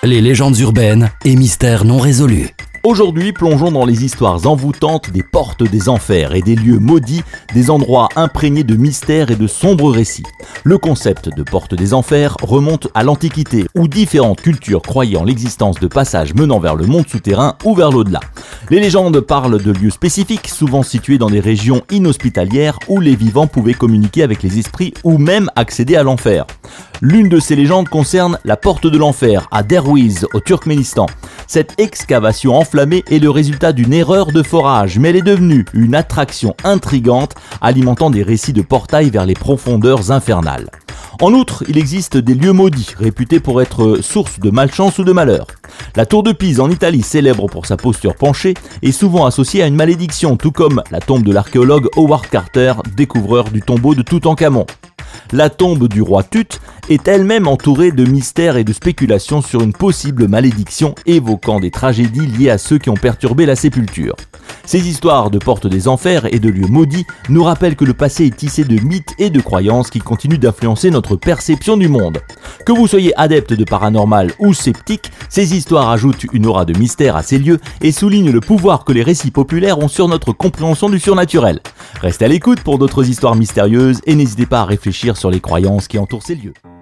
les légendes urbaines et mystères non résolus. Aujourd'hui, plongeons dans les histoires envoûtantes des portes des enfers et des lieux maudits, des endroits imprégnés de mystères et de sombres récits. Le concept de porte des enfers remonte à l'Antiquité, où différentes cultures croyaient en l'existence de passages menant vers le monde souterrain ou vers l'au-delà. Les légendes parlent de lieux spécifiques, souvent situés dans des régions inhospitalières où les vivants pouvaient communiquer avec les esprits ou même accéder à l'enfer. L'une de ces légendes concerne la porte de l'enfer à Derwiz, au Turkménistan. Cette excavation enflammée est le résultat d'une erreur de forage, mais elle est devenue une attraction intrigante, alimentant des récits de portails vers les profondeurs infernales. En outre, il existe des lieux maudits, réputés pour être source de malchance ou de malheur. La tour de Pise en Italie, célèbre pour sa posture penchée, est souvent associée à une malédiction, tout comme la tombe de l'archéologue Howard Carter, découvreur du tombeau de Toutankhamon. La tombe du roi Tut est elle-même entourée de mystères et de spéculations sur une possible malédiction évoquant des tragédies liées à ceux qui ont perturbé la sépulture. Ces histoires de portes des enfers et de lieux maudits nous rappellent que le passé est tissé de mythes et de croyances qui continuent d'influencer notre perception du monde. Que vous soyez adepte de paranormal ou sceptique, ces histoires ajoutent une aura de mystère à ces lieux et soulignent le pouvoir que les récits populaires ont sur notre compréhension du surnaturel. Restez à l'écoute pour d'autres histoires mystérieuses et n'hésitez pas à réfléchir sur les croyances qui entourent ces lieux.